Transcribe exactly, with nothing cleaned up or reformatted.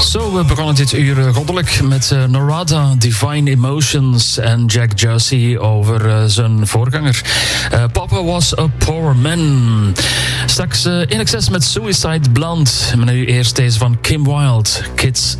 Zo, we begonnen dit uur goddelijk met uh, Narada, Divine Emotions en Jack Jersey over uh, zijn voorganger. Uh, Papa Was a Poor Man. Straks uh, in excess met Suicide Blonde. Maar nu eerst deze van Kim Wilde, Kids